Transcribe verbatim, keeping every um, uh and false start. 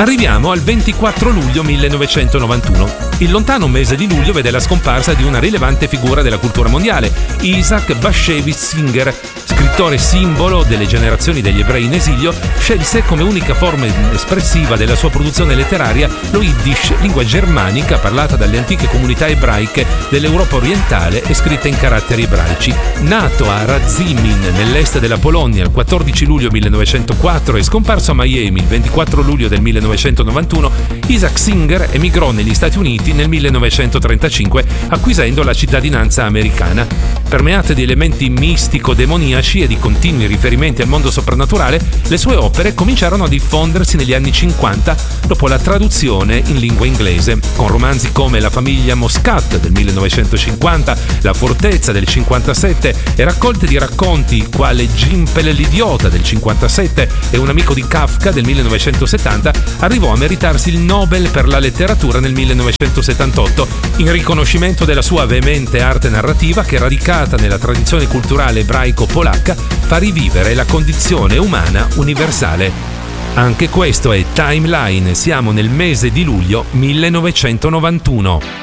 Arriviamo al ventiquattro luglio millenovecentonovantuno. Il lontano mese di luglio vede la scomparsa di una rilevante figura della cultura mondiale, Isaac Bashevis Singer, scrittore simbolo delle generazioni degli ebrei in esilio. Scelse come unica forma espressiva della sua produzione letteraria lo Yiddish, lingua germanica parlata dalle antiche comunità ebraiche dell'Europa orientale e scritta in caratteri ebraici. Nato a Radzimin, nell'est della Polonia, il quattordici luglio millenovecentoquattro e scomparso a Miami il ventiquattro luglio del millenovecentonovantuno, Isaac Singer emigrò negli Stati Uniti nel millenovecentotrentacinque, acquisendo la cittadinanza americana. Permeate di elementi mistico-demoniaci e di continui riferimenti al mondo soprannaturale, le sue opere cominciarono a diffondersi negli anni cinquanta dopo la traduzione in lingua inglese, con romanzi come La famiglia Moscat del millenovecentocinquanta, La fortezza del cinquantasette e raccolte di racconti quale Gimpel l'idiota del cinquantasette e Un amico di Kafka del millenovecentosettanta. Arrivò a meritarsi il Nobel per la letteratura nel millenovecentosettantotto, in riconoscimento della sua veemente arte narrativa che, radicata nella tradizione culturale ebraico-polacca, fa rivivere la condizione umana universale. Anche questo è Timeline, siamo nel mese di luglio millenovecentonovantuno.